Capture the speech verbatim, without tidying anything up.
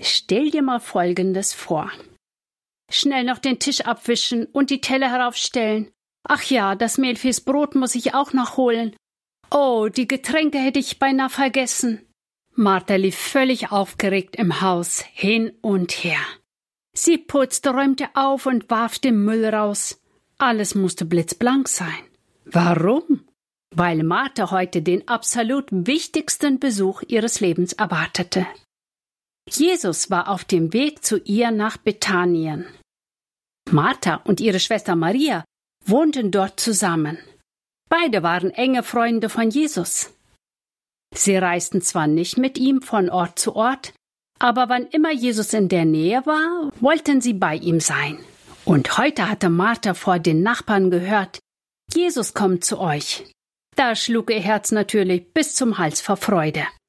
Stell dir mal Folgendes vor. Schnell noch den Tisch abwischen und die Teller heraufstellen. Ach ja, das Mehl fürs Brot muss ich auch noch holen. Oh, die Getränke hätte ich beinahe vergessen. Martha lief völlig aufgeregt im Haus hin und her. Sie putzte, räumte auf und warf den Müll raus. Alles musste blitzblank sein. Warum? Weil Martha heute den absolut wichtigsten Besuch ihres Lebens erwartete. Jesus war auf dem Weg zu ihr nach Bethanien. Martha und ihre Schwester Maria wohnten dort zusammen. Beide waren enge Freunde von Jesus. Sie reisten zwar nicht mit ihm von Ort zu Ort, aber wann immer Jesus in der Nähe war, wollten sie bei ihm sein. Und heute hatte Martha vor den Nachbarn gehört, Jesus kommt zu euch. Da schlug ihr Herz natürlich bis zum Hals vor Freude.